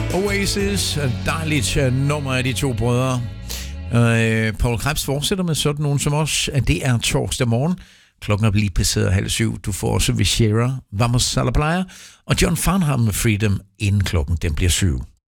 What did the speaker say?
Oasis, et dejligt nummer af de to brødre. Paul Krebs fortsætter med sådan nogen som os. Det er torsdag morgen. Klokken er lige passeret 6:30. Du får også Vishera, Vamos a la Playa og John Farnham med Freedom, inden klokken den bliver 7.